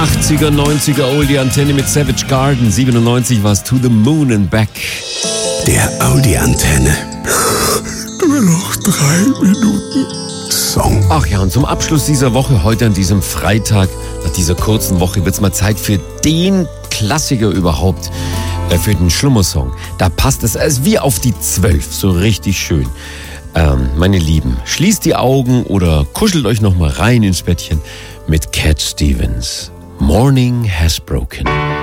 80er, 90er Oldie-Antenne mit Savage Garden. 97 war es To the Moon and Back. Der Audi-Antenne. Nur noch 3 Minuten Song. Ach ja, und zum Abschluss dieser Woche, heute an diesem Freitag, nach dieser kurzen Woche, wird es mal Zeit für den Klassiker überhaupt, für den Schlummersong. Da passt es wie auf die 12, so richtig schön. Meine Lieben, schließt die Augen oder kuschelt euch noch mal rein ins Bettchen mit Cat Stevens. Morning has broken.